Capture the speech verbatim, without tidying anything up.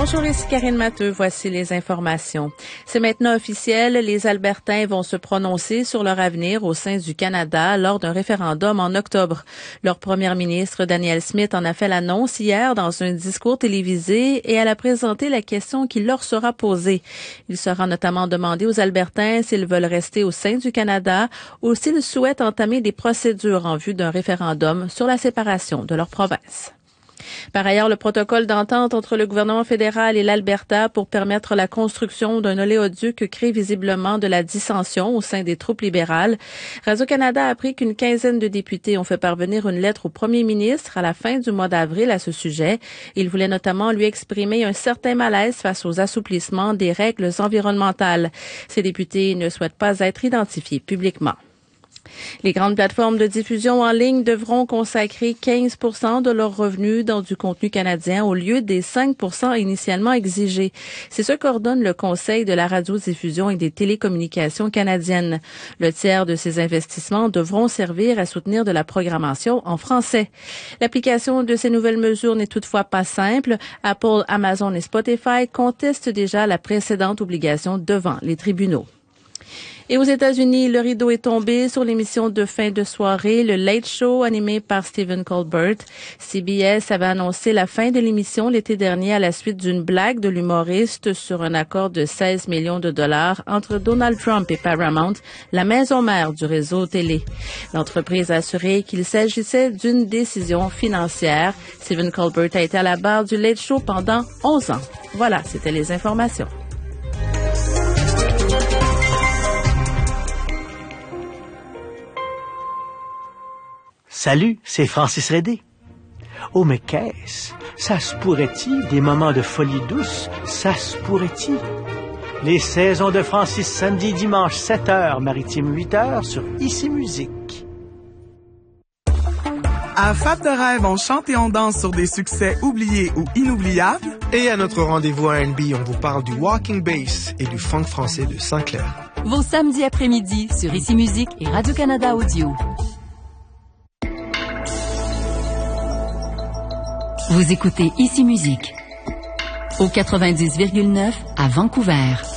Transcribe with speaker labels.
Speaker 1: Bonjour, ici Karine Matteux. Voici les informations. C'est maintenant officiel, les Albertains vont se prononcer sur leur avenir au sein du Canada lors d'un référendum en octobre. Leur première ministre, Danielle Smith, en a fait l'annonce hier dans un discours télévisé et elle a présenté la question qui leur sera posée. Il sera notamment demandé aux Albertains s'ils veulent rester au sein du Canada ou s'ils souhaitent entamer des procédures en vue d'un référendum sur la séparation de leur province. Par ailleurs, le protocole d'entente entre le gouvernement fédéral et l'Alberta pour permettre la construction d'un oléoduc crée visiblement de la dissension au sein des troupes libérales. Radio-Canada a appris qu'une quinzaine de députés ont fait parvenir une lettre au premier ministre à la fin du mois d'avril à ce sujet. Ils voulaient notamment lui exprimer un certain malaise face aux assouplissements des règles environnementales. Ces députés ne souhaitent pas être identifiés publiquement. Les grandes plateformes de diffusion en ligne devront consacrer quinze pour cent de leurs revenus dans du contenu canadien au lieu des cinq pour cent initialement exigés. C'est ce qu'ordonne le Conseil de la radiodiffusion et des télécommunications canadiennes. Le tiers de ces investissements devront servir à soutenir de la programmation en français. L'application de ces nouvelles mesures n'est toutefois pas simple. Apple, Amazon et Spotify contestent déjà la précédente obligation devant les tribunaux. Et aux États-Unis, le rideau est tombé sur l'émission de fin de soirée, le Late Show, animé par Stephen Colbert. C B S avait annoncé la fin de l'émission l'été dernier à la suite d'une blague de l'humoriste sur un accord de seize millions de dollars entre Donald Trump et Paramount, la maison mère du réseau télé. L'entreprise a assuré qu'il s'agissait d'une décision financière. Stephen Colbert a été à la barre du Late Show pendant onze ans. Voilà, c'était les informations.
Speaker 2: Salut, c'est Francis Redé. Oh, mais qu'est-ce? Ça se pourrait-il? Des moments de folie douce? Ça se pourrait-il? Les saisons de Francis, samedi, dimanche, sept heures, maritime, huit heures, sur Ici Musique.
Speaker 3: À Fab de Rêve, on chante et on danse sur des succès oubliés ou inoubliables.
Speaker 4: Et à notre rendez-vous R and B, on vous parle du walking bass et du funk français de Saint-Clair.
Speaker 5: Vos samedis après-midi sur Ici Musique et Radio-Canada Audio. Vous écoutez Ici Musique au quatre-vingt-dix virgule neuf à Vancouver.